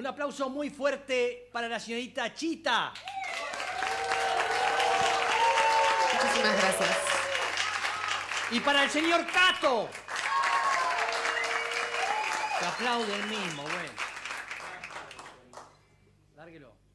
un aplauso muy fuerte para la señorita Chita. Muchísimas gracias. Y para el señor Cato. Se aplaude el mismo, bueno. Lárguelo.